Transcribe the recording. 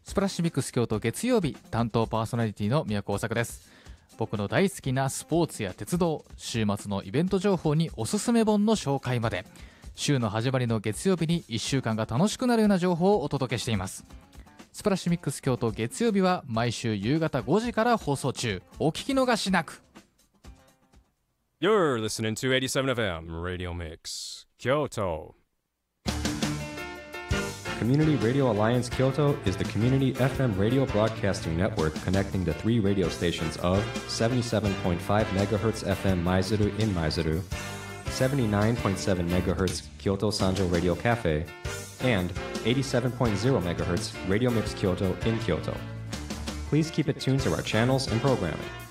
スプラッシュミックス京都月曜日、担当パーソナリティの宮古大作です。僕の大好きなスポーツや鉄道、週末のイベント情報におすすめ本の紹介まで、週の始まりの月曜日に1週間が楽しくなるような情報をお届けしています。スプラッシュミックス京都月曜日は毎週夕方5時から放送中。お聞き逃しなく。 You're listening to 87FM Radio Mix Kyoto. Community Radio Alliance Kyoto is the community FM radio broadcasting network connecting the three radio stations of 77.5 MHz FM Maizuru in Maizuru, 79.7 MHz Kyoto Sanjo Radio Cafe, and 87.0 MHz Radio Mix Kyoto in Kyoto. Please keep it tuned to our channels and programming.